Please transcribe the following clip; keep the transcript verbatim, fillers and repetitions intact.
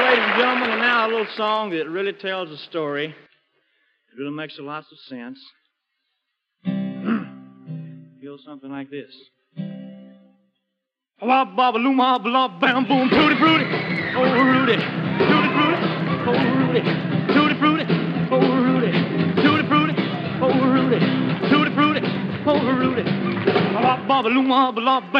ladies and gentlemen, and now a little song that really tells a story. It really makes a lot of sense. It goes something like this. Wah baba looma blah bam boom tutti frutti, oh Rudy, tutti frutti, oh Rudy, tutti frutti, oh Rudy, tutti frutti, oh Rudy, tutti frutti, oh Rudy. Wah baba looma blah bam.